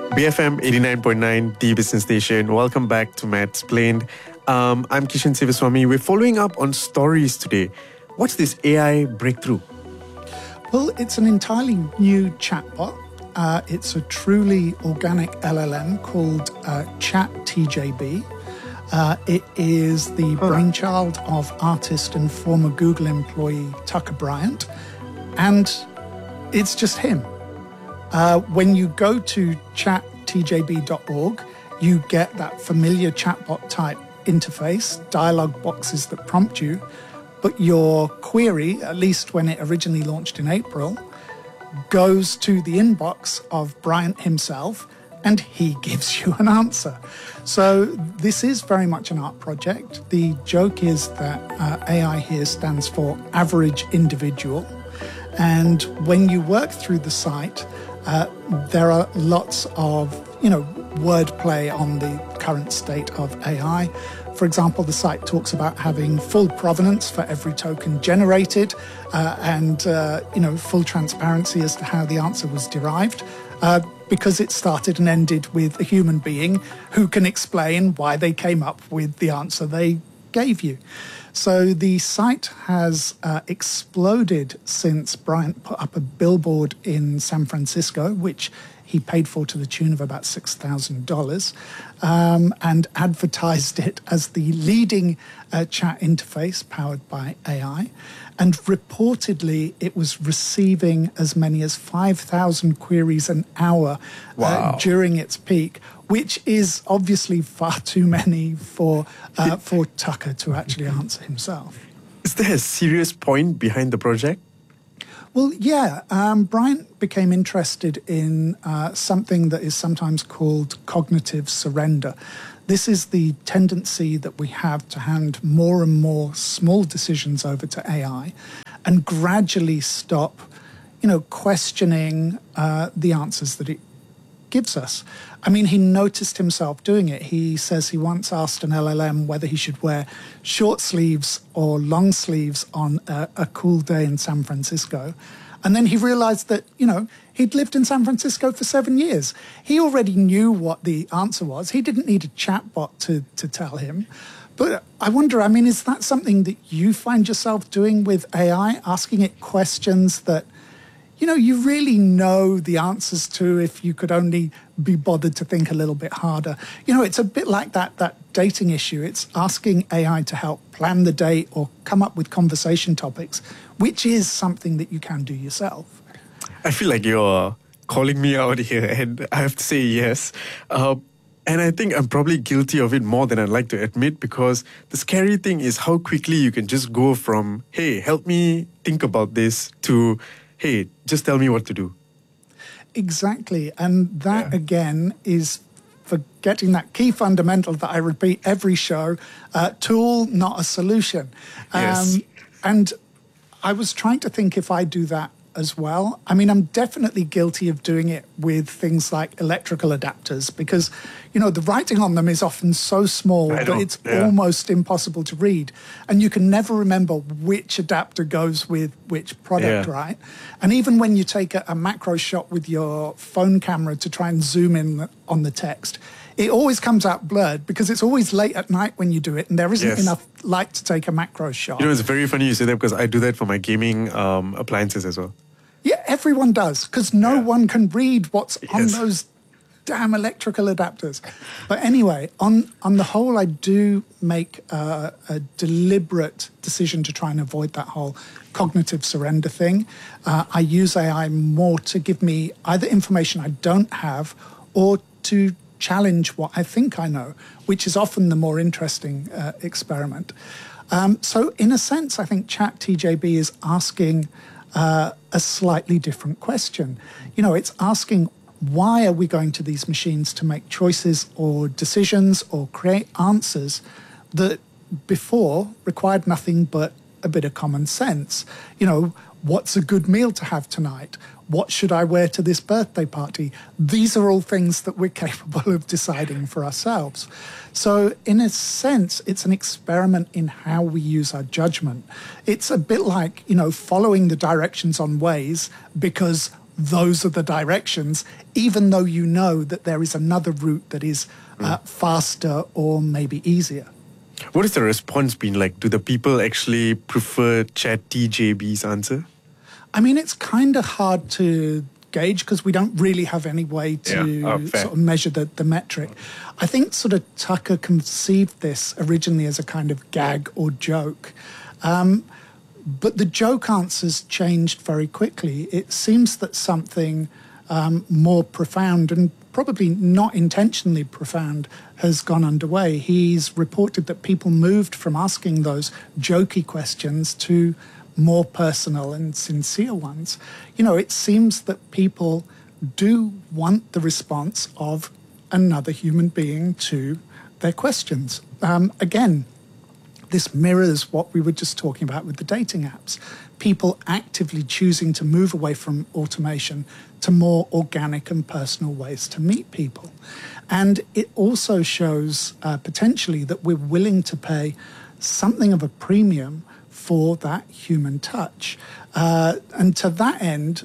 BFM 89.9, the business station. Welcome back to Matsplained. I'm Kishan Sivaswamy. We're following up on stories today. What's this AI breakthrough? Well, it's an entirely new chatbot. It's a truly organic LLM called ChatTJB. It is the brainchild of artist and former Google employee Tucker Bryant, and it's just him. When you go to chattjb.org, you get that familiar chatbot type interface, dialog boxes that prompt you, but your query, at least when it originally launched in April, goes to the inbox of Bryant himself, and he gives you an answer. So this is very much an art project. The joke is that AI here stands for average individual. And when you work through the site, there are lots of, wordplay on the current state of AI. For example, the site talks about having full provenance for every token generated and full transparency as to how the answer was derived because it started and ended with a human being who can explain why they came up with the answer they gave you. So the site has exploded since Bryant put up a billboard in San Francisco, which he paid for to the tune of about $6,000, and advertised it as the leading chat interface powered by AI. And reportedly, it was receiving as many as 5,000 queries an hour during its peak, which is obviously far too many for Tucker to actually answer himself. Is there a serious point behind the project? Well, yeah. Bryant became interested in something that is sometimes called cognitive surrender. This is the tendency that we have to hand more and more small decisions over to AI and gradually stop, questioning the answers that it gives us. I mean, he noticed himself doing it. He says he once asked an LLM whether he should wear short sleeves or long sleeves on a cool day in San Francisco. And then he realized that, he'd lived in San Francisco for 7 years. He already knew what the answer was. He didn't need a chatbot to tell him. But I wonder, is that something that you find yourself doing with AI, asking it questions that you really know the answers to if you could only be bothered to think a little bit harder? It's a bit like that dating issue. It's asking AI to help plan the date or come up with conversation topics, which is something that you can do yourself. I feel like you're calling me out here, and I have to say yes. And I think I'm probably guilty of it more than I'd like to admit, because the scary thing is how quickly you can just go from, hey, help me think about this, to, hey, just tell me what to do. Exactly. And that, again, is forgetting that key fundamental that I repeat every show, tool, not a solution. Yes. And I was trying to think if I do that as well. I'm definitely guilty of doing it with things like electrical adapters because, the writing on them is often so small that it's almost impossible to read. And you can never remember which adapter goes with which product, right? And even when you take a macro shot with your phone camera to try and zoom in on the text, it always comes out blurred because it's always late at night when you do it and there isn't enough light to take a macro shot. It's very funny you say that because I do that for my gaming appliances as well. Yeah, everyone does, because no one can read what's on those damn electrical adapters. But anyway, on the whole, I do make a deliberate decision to try and avoid that whole cognitive surrender thing. I use AI more to give me either information I don't have or to challenge what I think I know, which is often the more interesting experiment. So in a sense, I think ChatTJB is asking a slightly different question. It's asking, why are we going to these machines to make choices or decisions or create answers that before required nothing but a bit of common sense? What's a good meal to have tonight? What should I wear to this birthday party? These are all things that we're capable of deciding for ourselves. So in a sense, it's an experiment in how we use our judgment. It's a bit like, following the directions on Waze because those are the directions, even though you know that there is another route that is faster or maybe easier. What has the response been like? Do the people actually prefer ChatTJB's answer? I mean, it's kind of hard to gauge because we don't really have any way to sort of measure the metric. I think sort of Tucker conceived this originally as a kind of gag or joke. But the joke answers changed very quickly. It seems that something more profound and probably not intentionally profound has gone underway. He's reported that people moved from asking those jokey questions to more personal and sincere ones. You know, it seems that people do want the response of another human being to their questions. Again, this mirrors what we were just talking about with the dating apps. People actively choosing to move away from automation to more organic and personal ways to meet people. And it also shows potentially that we're willing to pay something of a premium for that human touch. And to that end,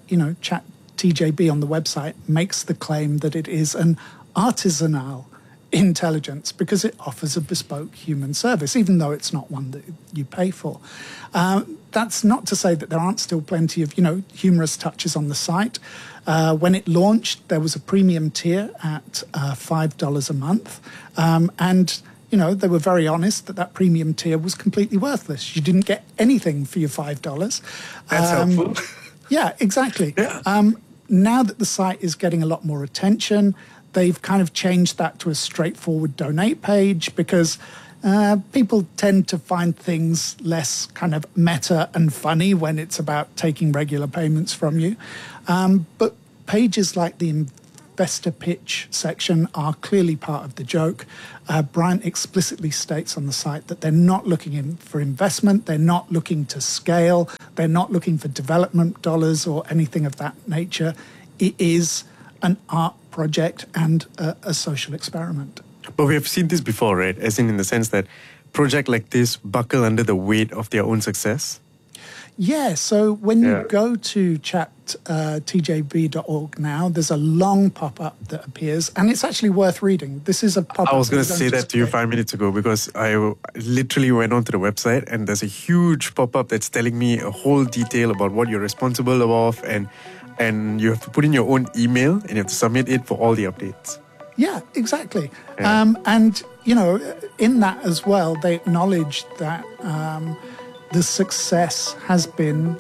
ChatTJB on the website makes the claim that it is an artisanal intelligence because it offers a bespoke human service, even though it's not one that you pay for. That's not to say that there aren't still plenty of, humorous touches on the site. When it launched, there was a premium tier at $5 a month. And they were very honest that premium tier was completely worthless. You didn't get anything for your $5. That's helpful. Yeah, exactly. Yeah. Now that the site is getting a lot more attention, they've kind of changed that to a straightforward donate page because people tend to find things less kind of meta and funny when it's about taking regular payments from you. But pages like the investor pitch section are clearly part of the joke. Bryant explicitly states on the site that they're not looking for investment, they're not looking to scale, they're not looking for development dollars or anything of that nature. It is an art project and a social experiment. But we have seen this before, right? As in the sense that projects like this buckle under the weight of their own success? Yeah, so when you go to chattjb.org now, there's a long pop-up that appears, and it's actually worth reading. This is a pop-up. I was going to say that to you 5 minutes ago because I literally went onto the website and there's a huge pop-up that's telling me a whole detail about what you're responsible of, and you have to put in your own email and you have to submit it for all the updates. Yeah, exactly. Yeah. And, in that as well, they acknowledge that the success has been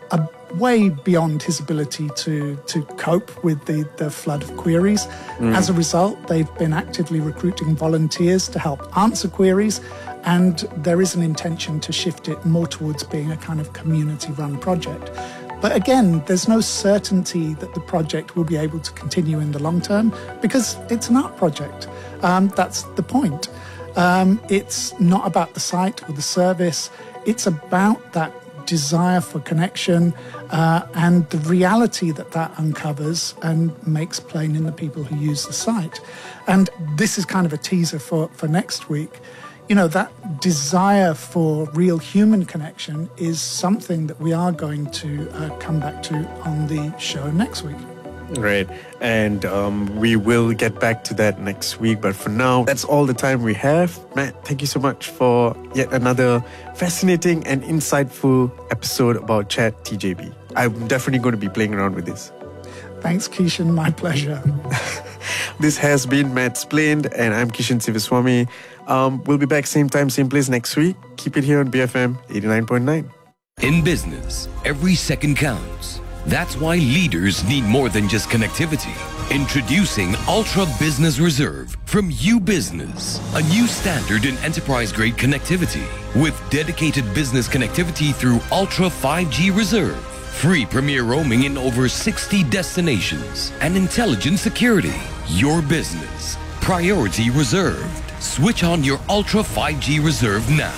way beyond his ability to cope with the flood of queries. As a result, they've been actively recruiting volunteers to help answer queries, and there is an intention to shift it more towards being a kind of community-run project. But again, there's no certainty that the project will be able to continue in the long term because it's an art project. That's the point. It's not about the site or the service. It's about that desire for connection and the reality that uncovers and makes plain in the people who use the site. And this is kind of a teaser for next week. That desire for real human connection is something that we are going to come back to on the show next week. Right. And we will get back to that next week. But for now, that's all the time we have. Matt, thank you so much for yet another fascinating and insightful episode about ChatTJB. I'm definitely going to be playing around with this. Thanks, Kishan. My pleasure. This has been Matt Splained, and I'm Kishan Sivaswamy. We'll be back same time, same place next week. Keep it here on BFM 89.9. In business, every second counts. That's why leaders need more than just connectivity. Introducing Ultra Business Reserve from UBusiness, a new standard in enterprise-grade connectivity with dedicated business connectivity through Ultra 5G Reserve, free premier roaming in over 60 destinations, and intelligent security. Your business, priority reserved. Switch on your Ultra 5G Reserve now.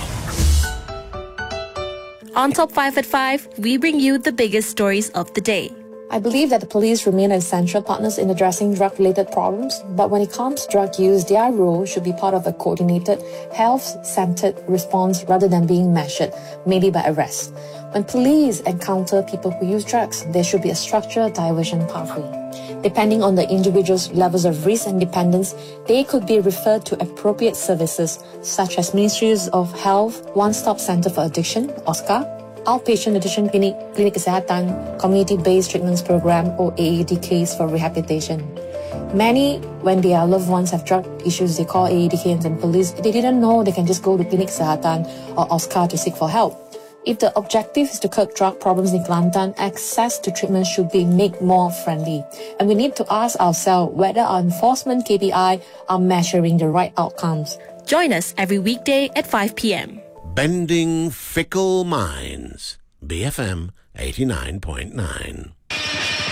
On Top 5 at 5, we bring you the biggest stories of the day. I believe that the police remain essential partners in addressing drug-related problems, but when it comes to drug use, their role should be part of a coordinated, health-centered response rather than being measured, maybe by arrest. When police encounter people who use drugs, there should be a structured diversion pathway. Depending on the individual's levels of risk and dependence, they could be referred to appropriate services such as Ministries of Health, One-Stop Center for Addiction, OSCA, Outpatient Addiction Clinic, Klinik Kesihatan, Community-Based Treatments Program or AADKs for rehabilitation. Many, when their loved ones have drug issues, they call AADKs and police. They didn't know they can just go to Klinik Kesihatan or OSCA to seek for help. If the objective is to curb drug problems in Kelantan, access to treatment should be made more friendly. And we need to ask ourselves whether our enforcement KPI are measuring the right outcomes. Join us every weekday at 5 p.m. Bending fickle minds. BFM 89.9.